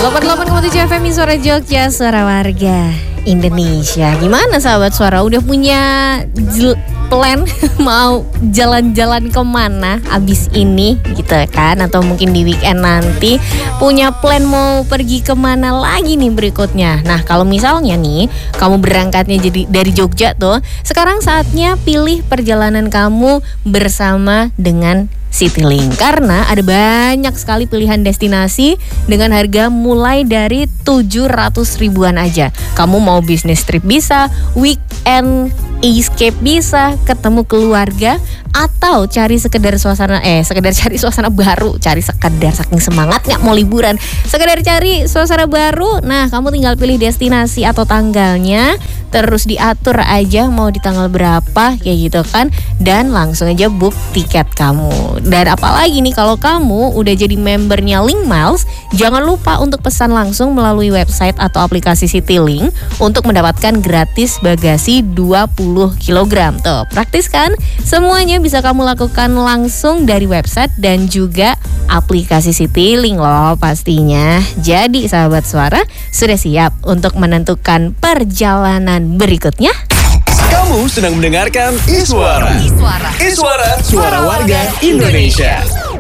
88,7 FM Suara Jogja, suara warga Indonesia. Gimana sahabat suara, udah punya plan mau jalan-jalan kemana abis ini gitu kan? Atau mungkin di weekend nanti punya plan mau pergi kemana lagi nih berikutnya. Nah kalau misalnya nih kamu berangkatnya jadi dari Jogja tuh, sekarang saatnya pilih perjalanan kamu bersama dengan Citylink, karena ada banyak sekali pilihan destinasi dengan harga mulai dari 700 ribuan aja. Kamu mau business trip bisa, weekend escape bisa, ketemu keluarga, atau cari sekedar cari suasana baru, cari sekedar saking semangatnya mau liburan, sekedar cari suasana baru. Nah, kamu tinggal pilih destinasi atau tanggalnya, terus diatur aja mau di tanggal berapa kayak gitu kan, dan langsung aja book tiket kamu. Dan apalagi nih kalau kamu udah jadi membernya Link Miles, jangan lupa untuk pesan langsung melalui website atau aplikasi Citylink untuk mendapatkan gratis bagasi 20 kg. Tuh, praktis kan? Semuanya bisa kamu lakukan langsung dari website dan juga aplikasi Citylink loh pastinya. Jadi sahabat suara, sudah siap untuk menentukan perjalanan berikutnya? Kamu sedang mendengarkan Iswara. Iswara, suara warga Indonesia.